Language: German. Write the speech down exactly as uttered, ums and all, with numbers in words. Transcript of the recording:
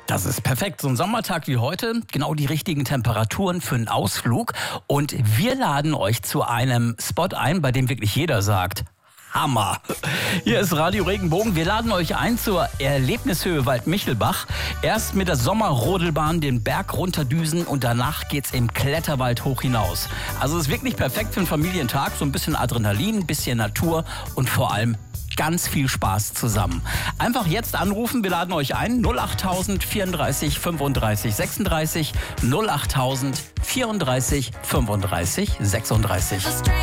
Das ist perfekt. So ein Sommertag wie heute, genau die richtigen Temperaturen für einen Ausflug. Und wir laden euch zu einem Spot ein, bei dem wirklich jeder sagt: Hammer! Hier ist Radio Regenbogen. Wir laden euch ein zur Erlebnishöhe Waldmichelbach. Erst mit der Sommerrodelbahn den Berg runterdüsen und danach geht's im Kletterwald hoch hinaus. Also es ist wirklich perfekt für einen Familientag. So ein bisschen Adrenalin, ein bisschen Natur und vor allem ganz viel Spaß zusammen. Einfach jetzt anrufen, wir laden euch ein. null achttausend vierunddreißig fünfunddreißig sechsunddreißig null achttausend vierunddreißig fünfunddreißig sechsunddreißig.